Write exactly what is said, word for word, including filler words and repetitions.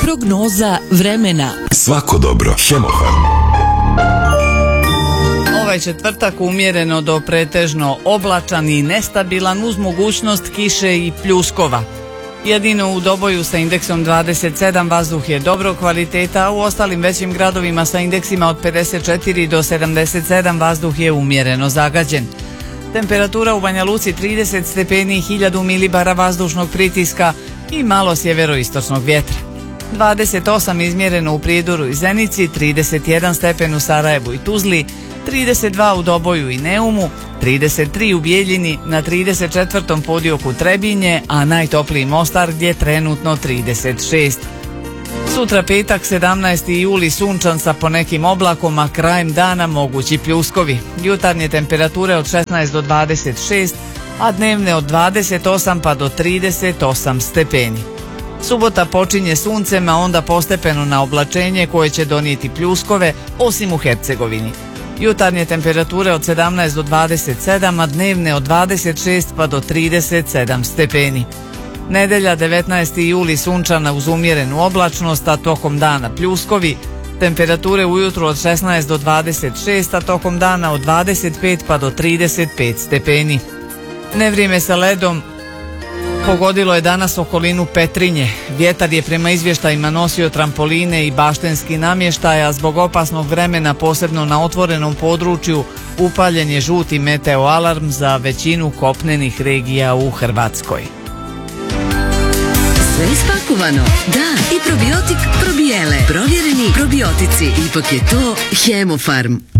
Prognoza vremena. Svako dobro. Hemofarm. Ovaj četvrtak umjereno do pretežno oblačan i nestabilan uz mogućnost kiše i pljuskova. Jedino u Doboju sa indeksom dvadeset sedam vazduh je dobrog kvaliteta, a u ostalim većim gradovima sa indeksima od pedeset četiri do sedamdeset sedam vazduh je umjereno zagađen. Temperatura u Banja Luci trideset stepeni, hiljadu milibara vazdušnog pritiska i malo sjeveroistočnog vjetra. dvadeset osam izmjereno u Prijedoru i Zenici, trideset jedan stepen u Sarajevu i Tuzli, trideset dva u Doboju i Neumu, trideset tri u Bijeljini, na trideset četvrtom podioku Trebinje, a najtopliji Mostar gdje trenutno trideset šest. Sutra petak sedamnaesti juli sunčan sa ponekim oblakom, a krajem dana mogući pljuskovi. Jutarnje temperature od šesnaest do dvadeset šest, a dnevne od dvadeset osam pa do trideset osam stepeni. Subota počinje suncem, a onda postepeno na oblačenje koje će donijeti pljuskove, osim u Hercegovini. Jutarnje temperature od sedamnaest do dvadeset sedam, a dnevne od dvadeset šest pa do trideset sedam stepeni. Nedelja devetnaesti juli sunčana uz umjerenu oblačnost, a tokom dana pljuskovi. Temperature ujutro od šesnaest do dvadeset šest, a tokom dana od dvadeset pet pa do trideset pet stepeni. Nevrijeme sa ledom pogodilo je danas okolinu Petrinje. Vjetar je prema izvještajima nosio trampoline i baštenski namještaj, a zbog opasnog vremena posebno na otvorenom području upaljen je žuti meteo alarm za većinu kopnenih regija u Hrvatskoj. Sve ispakovano. Da, i probiotik probijele. Provjereni probiotici. Ipak je to Hemofarm.